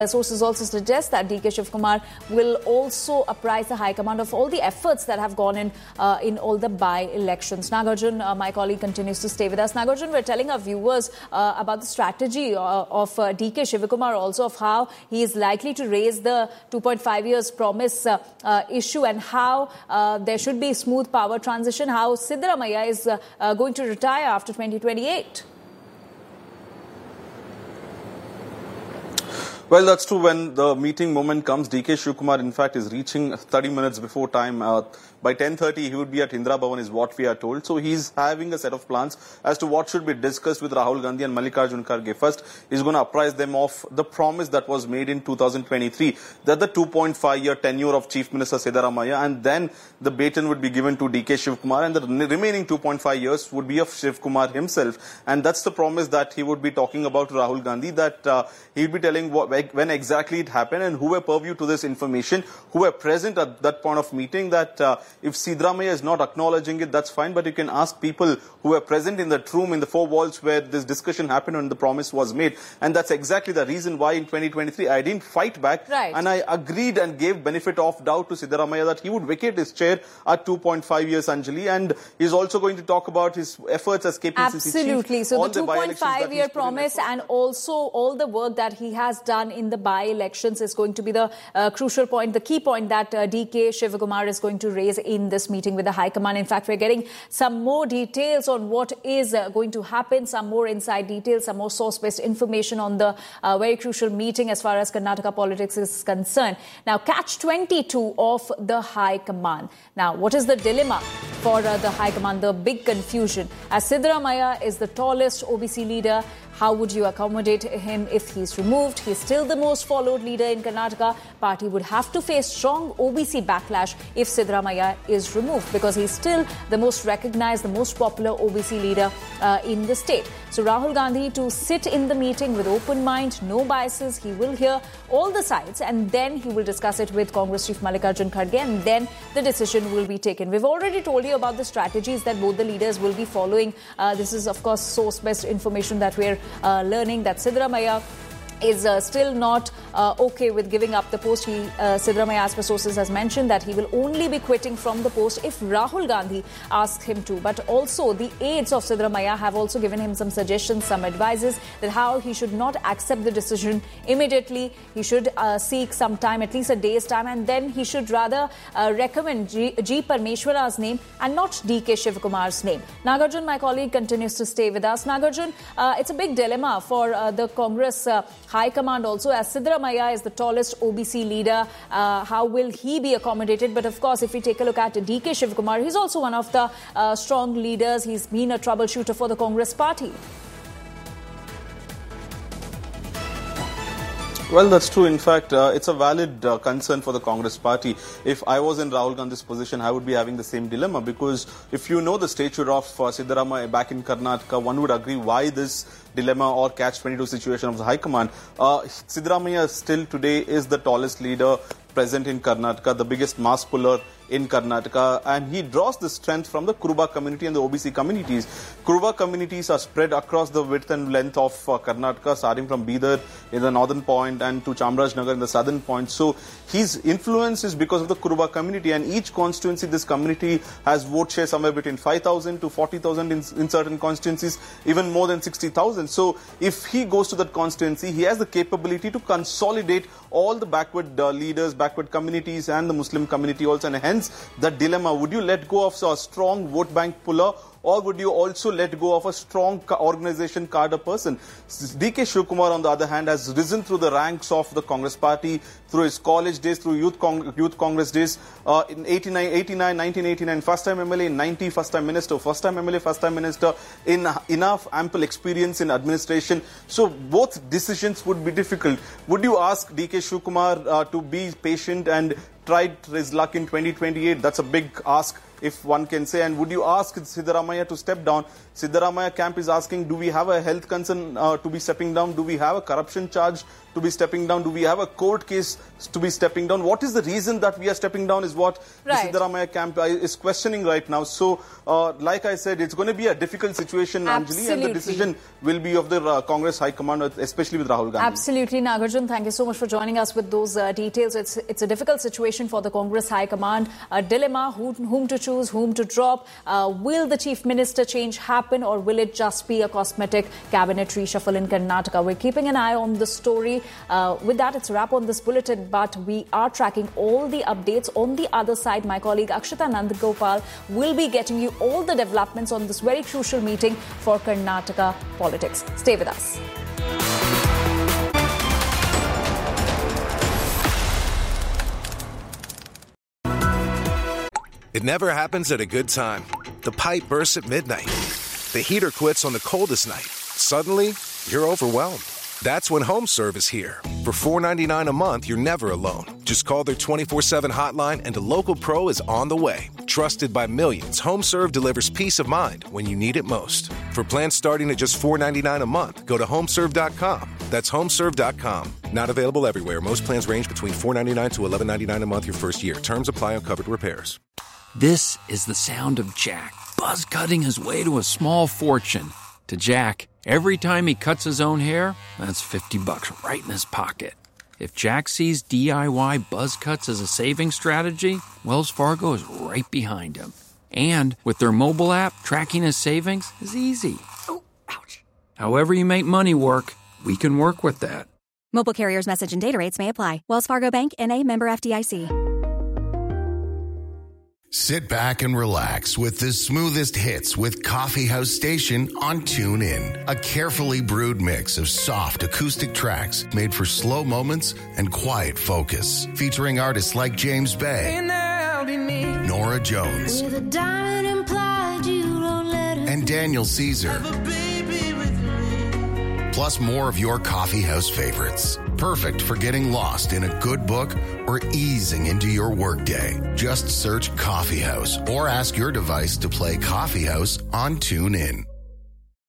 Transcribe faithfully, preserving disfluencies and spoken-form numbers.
Sources also suggest that D K Shivakumar will also apprise the High Command of all the efforts that have gone in uh, in all the by-elections. Nagarjun, uh, my colleague, continues to stay with us. Nagarjun, we're telling our viewers uh, about the strategy uh, of uh, D K Shivakumar, also of how he is likely to raise the two point five years promise uh, uh, issue and how uh, there should be smooth power transition, how Siddaramaiah is uh, uh, going to retire after twenty twenty-eight. Well, that's true. When the meeting moment comes, D K Shivakumar, in fact, is reaching thirty minutes before time. Uh, by ten thirty, he would be at Indira Bhavan, is what we are told. So he's having a set of plans as to what should be discussed with Rahul Gandhi and Mallikarjun Kharge. First, he's going to apprise them of the promise that was made in two thousand twenty-three, that the two point five year tenure of Chief Minister Siddaramaiah, and then the baton would be given to D K Shivakumar, and the remaining two point five years would be of Shivakumar himself. And that's the promise that he would be talking about to Rahul Gandhi, that uh, he would be telling what, when exactly it happened and who were purview to this information, who were present at that point of meeting, that uh, if Siddaramaiah is not acknowledging it, that's fine, but you can ask people who were present in that room, in the four walls where this discussion happened and the promise was made. And that's exactly the reason why in twenty twenty-three I didn't fight back, right. and I agreed and gave benefit of doubt to Siddaramaiah that he would vacate his chair at two point five years, Anjali, and he's also going to talk about his efforts as K P C C chief. Absolutely. So the two point five year promise and also all the work that he has done in the by-elections is going to be the uh, crucial point, the key point that uh, D K Shivakumar is going to raise in this meeting with the High Command. In fact, we're getting some more details on what is uh, going to happen, some more inside details, some more source-based information on the uh, very crucial meeting as far as Karnataka politics is concerned. Now, catch twenty-two of the High Command. Now, what is the dilemma for uh, the High Command? The big confusion. As Siddaramaiah is the tallest O B C leader, how would you accommodate him if he's removed? He's still the most followed leader in Karnataka. Party would have to face strong O B C backlash if Siddaramaiah is removed, because he's still the most recognized, the most popular O B C leader uh, in the state. So Rahul Gandhi to sit in the meeting with open mind, no biases. He will hear all the sides and then he will discuss it with Congress Chief Mallikarjun Kharge, and then the decision will be taken. We've already told you about the strategies that both the leaders will be following. Uh, this is, of course, source-based information that we're uh, learning, that Siddaramaiah is uh, still not uh, okay with giving up the post. He, uh, Siddaramaiah, as per sources, has mentioned that he will only be quitting from the post if Rahul Gandhi asks him to. But also, the aides of Siddaramaiah have also given him some suggestions, some advices that how he should not accept the decision immediately. He should uh, seek some time, at least a day's time, and then he should rather uh, recommend G. G. Parmeshwara's name and not D K Shivakumar's name. Nagarjun, my colleague, continues to stay with us. Nagarjun, uh, it's a big dilemma for uh, the Congress uh, High Command also, as Siddaramaiah is the tallest O B C leader. Uh, how will he be accommodated? But of course, if we take a look at D K Shivakumar, he's also one of the uh, strong leaders. He's been a troubleshooter for the Congress party. Well, that's true. In fact, uh, it's a valid uh, concern for the Congress party. If I was in Rahul Gandhi's position, I would be having the same dilemma, because if you know the stature of uh, Siddaramaiah back in Karnataka, one would agree why this dilemma or catch twenty-two situation of the High Command. Uh, Siddaramaiah still today is the tallest leader present in Karnataka, the biggest mass puller in Karnataka, and he draws the strength from the Kuruba community and the O B C communities. Kuruba communities are spread across the width and length of uh, Karnataka, starting from Bidar in the northern point and to Chamarajanagar in the southern point. So his influence is because of the Kuruba community, and each constituency, this community has vote share somewhere between five thousand to forty thousand in, in certain constituencies, even more than sixty thousand. So if he goes to that constituency, he has the capability to consolidate all the backward uh, leaders, backward communities and the Muslim community also, and hence that dilemma, would you let go of a strong vote bank puller, or would you also let go of a strong organization cadre person? D K Shivakumar, on the other hand, has risen through the ranks of the Congress party through his college days, through youth, Cong youth Congress days. Uh, in eighty-nine, eighty-nine, nineteen eighty-nine, first time M L A, in ninety, first time minister, first time M L A, first time minister, in enough ample experience in administration. So both decisions would be difficult. Would you ask D K Shivakumar uh, to be patient and try his luck in twenty twenty-eight? That's a big ask, if one can say. And would you ask Siddaramaiah to step down? Siddaramaiah camp is asking, do we have a health concern uh, to be stepping down? Do we have a corruption charge to be stepping down? Do we have a court case to be stepping down? What is the reason that we are stepping down is what right. the Siddaramaiah camp is questioning right now. So, uh, like I said, it's going to be a difficult situation, Absolutely. Anjali, and the decision will be of the uh, Congress High Command, especially with Rahul Gandhi. Absolutely, Nagarjun. Thank you so much for joining us with those uh, details. It's it's a difficult situation for the Congress High Command. A dilemma, who, whom to choose, whom to drop. Uh, will the Chief Minister change happen, or will it just be a cosmetic cabinet reshuffle in Karnataka? We're keeping an eye on the story. Uh, with that, it's a wrap on this bulletin, but we are tracking all the updates. On the other side, my colleague Akshita Nandagopal will be getting you all the developments on this very crucial meeting for Karnataka politics. Stay with us. It never happens at a good time. The pipe bursts at midnight. The heater quits on the coldest night. Suddenly, you're overwhelmed. That's when HomeServe is here. For four dollars and ninety-nine cents a month, you're never alone. Just call their twenty-four seven hotline and a local pro is on the way. Trusted by millions, HomeServe delivers peace of mind when you need it most. For plans starting at just four dollars and ninety-nine cents a month, go to homeserve dot com. That's homeserve dot com. Not available everywhere. Most plans range between four dollars and ninety-nine cents to eleven dollars and ninety-nine cents a month your first year. Terms apply on covered repairs. This is the sound of Jack, buzz cutting his way to a small fortune. To Jack, every time he cuts his own hair, that's fifty bucks right in his pocket. If Jack sees D I Y buzz cuts as a saving strategy, Wells Fargo is right behind him. And with their mobile app, tracking his savings is easy. Oh, ouch. However you make money work, we can work with that. Mobile carriers' message and data rates may apply. Wells Fargo Bank, N A, member F D I C. Sit back and relax with the smoothest hits with Coffee House Station on TuneIn. A carefully brewed mix of soft acoustic tracks made for slow moments and quiet focus. Featuring artists like James Bay, Nora Jones, and Daniel Caesar. Plus more of your coffee house favorites. Perfect for getting lost in a good book or easing into your workday. Just search Coffee House or ask your device to play Coffee House on TuneIn.